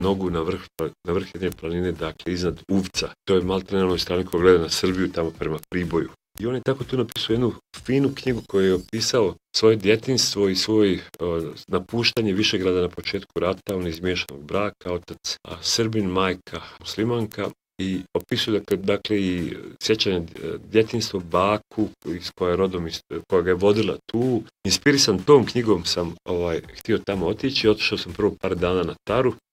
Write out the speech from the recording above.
nogu na vrh jedne planine, dakle iznad Uvca. To je maltene na onoj strani koja gleda na Srbiju, tamo prema Priboju. I on je tako tu napisao jednu finu knjigu koju je opisao svoje djetinjstvo i svoj napuštanje Višegrada na početku rata, on je iz miješanog braka, otac Srbin, majka muslimanka. I opisuje dakle i sjećanje djetinjstva, baku iz koja je rodom, koja ga je vodila tu. Inspirisan tom knjigom sam htio tamo otići. Otišao sam prvo par dana na Taru